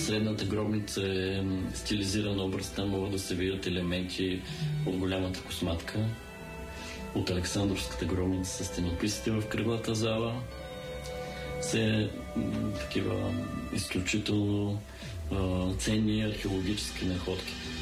Средната гробница е стилизирана образ, там могат да се видят елементи от голямата косматка, от Александровската гробница с стенописите в кръглата зала. Все такива изключително ценни археологически находки.